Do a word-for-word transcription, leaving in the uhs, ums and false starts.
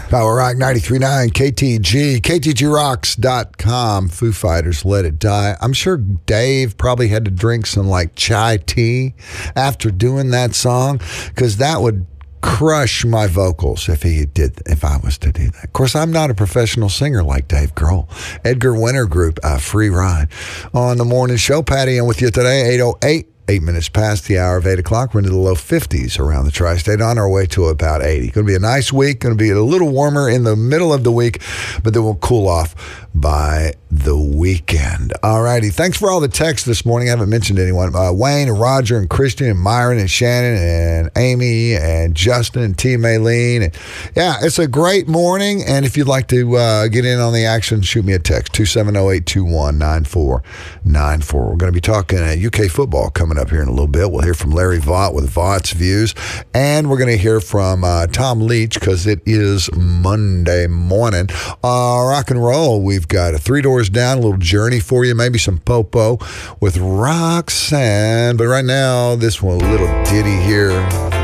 Power Rock ninety-three point nine, K T G, K T G rocks dot com, Foo Fighters, Let It Die. I'm sure Dave probably had to drink some like chai tea after doing that song, because that would crush my vocals if he did, if I was to do that. Of course, I'm not a professional singer like Dave Grohl. Edgar Winter Group, uh, Free Ride. On the morning show, Patty, I'm with you today, eight oh eight. Eight minutes past the hour of eight o'clock. We're into the low fifties around the tri-state, on our way to about eighty. Going to be a nice week. Going to be a little warmer in the middle of the week, but then we'll cool off by the weekend. All righty. Thanks for all the texts this morning. I haven't mentioned anyone. Uh, Wayne and Roger and Christian and Myron and Shannon and Amy and Justin and T. Maylene. And yeah, it's a great morning. And if you'd like to uh, get in on the action, shoot me a text, two seven zero, eight two one, nine four nine four. We're going to be talking uh, U K football coming up here in a little bit. We'll hear from Larry Vaught with Vaught's Views. And we're going to hear from uh, Tom Leach, because it is Monday morning. Uh, rock and roll. We've got a Three Doors Down, a little journey for you, maybe some Popo with Roxanne. But right now, this one, a little ditty here.